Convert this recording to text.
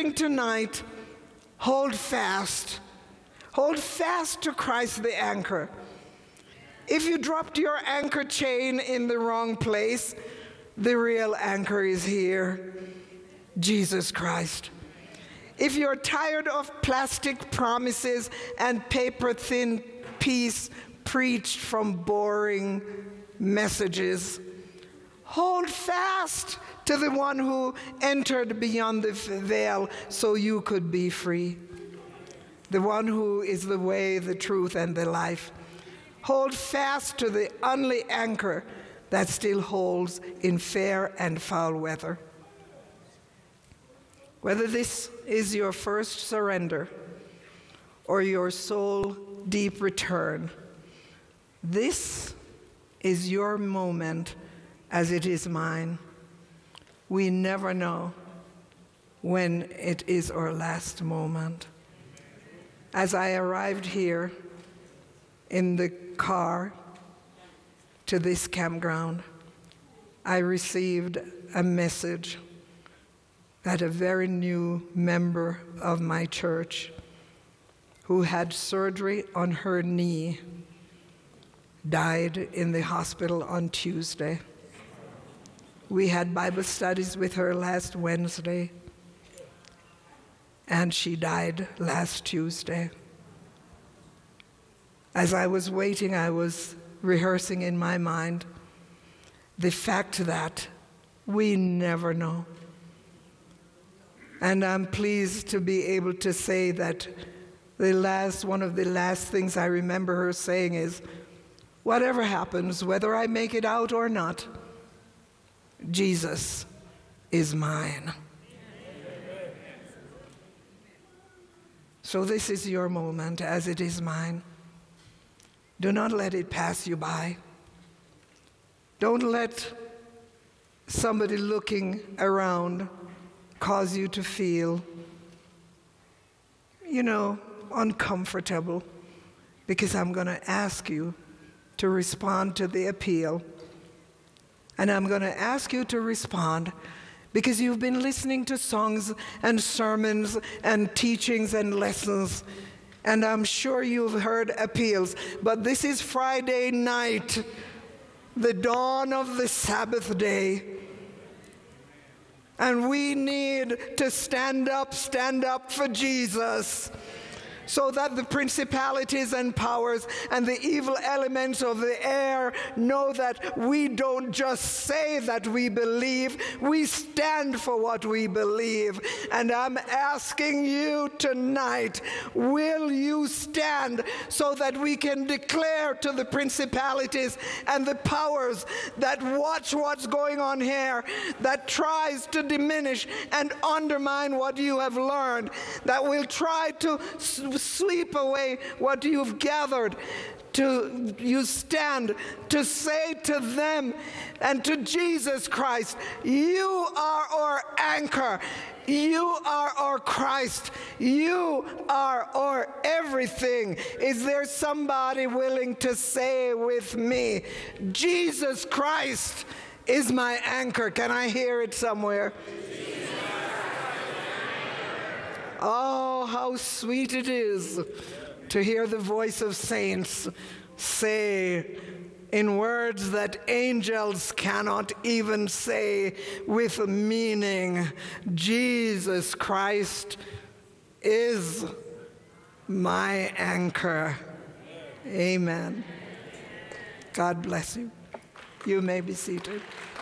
drifting tonight, hold fast. Hold fast to Christ the anchor. If you dropped your anchor chain in the wrong place, the real anchor is here, Jesus Christ. If you're tired of plastic promises and paper-thin peace preached from boring messages, hold fast to the one who entered beyond the veil so you could be free. The one who is the way, the truth, and the life. Hold fast to the only anchor that still holds in fair and foul weather. Whether this is your first surrender or your soul deep return, this is your moment as it is mine. We never know when it is our last moment. As I arrived here in the car to this campground, I received a message that a very new member of my church who had surgery on her knee died in the hospital on Tuesday. We had Bible studies with her last Wednesday, and she died last Tuesday. As I was waiting, I was rehearsing in my mind the fact that we never know. And I'm pleased to be able to say that one of the last things I remember her saying is, whatever happens, whether I make it out or not, Jesus is mine. So this is your moment as it is mine. Do not let it pass you by. Don't let somebody looking around cause you to feel, uncomfortable, because I'm going to ask you to respond to the appeal. And I'm going to ask you to respond because you've been listening to songs and sermons and teachings and lessons, and I'm sure you've heard appeals. But this is Friday night, the dawn of the Sabbath day. And we need to stand up for Jesus, so that the principalities and powers and the evil elements of the air know that we don't just say that we believe, we stand for what we believe. And I'm asking you tonight, will you stand so that we can declare to the principalities and the powers that watch what's going on here, that tries to diminish and undermine what you have learned, that will try to sweep away what you've gathered, you stand to say to them and to Jesus Christ, you are our anchor, you are our Christ, you are our everything. Is there somebody willing to say with me, Jesus Christ is my anchor? Can I hear it somewhere? Oh, how sweet it is to hear the voice of saints say in words that angels cannot even say with meaning, Jesus Christ is my anchor. Amen. God bless you. You may be seated.